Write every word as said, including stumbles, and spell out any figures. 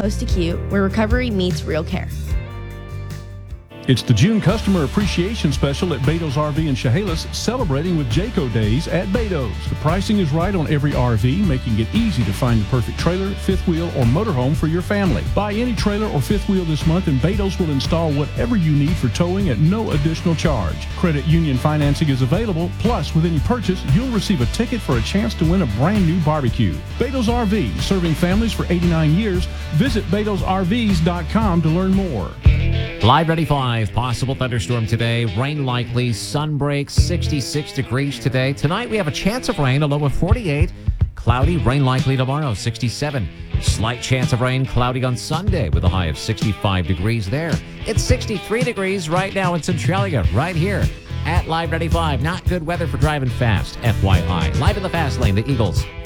post-acute, where recovery meets real care. It's the June Customer Appreciation Special at Beto's R V in Chehalis, celebrating with Jayco Days at Beto's. The pricing is right on every R V, making it easy to find the perfect trailer, fifth wheel, or motorhome for your family. Buy any trailer or fifth wheel this month, and Beto's will install whatever you need for towing at no additional charge. Credit union financing is available, plus with any purchase, you'll receive a ticket for a chance to win a brand new barbecue. Beto's R V, serving families for eighty-nine years. Visit betos r vs dot com to learn more. Live Ready five, possible thunderstorm today. Rain likely, sun breaks, sixty-six degrees today. Tonight we have a chance of rain, a low of forty-eight. Cloudy, rain likely tomorrow, sixty-seven. Slight chance of rain, cloudy on Sunday with a high of sixty-five degrees there. It's sixty-three degrees right now in Centralia, right here at Live Ready five. Not good weather for driving fast, F Y I. Live in the fast lane, the Eagles.